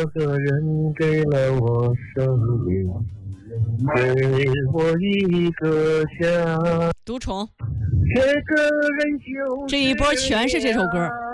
个人给了我生命，给我一个家。 独宠， 这个人就这一波全是这首歌。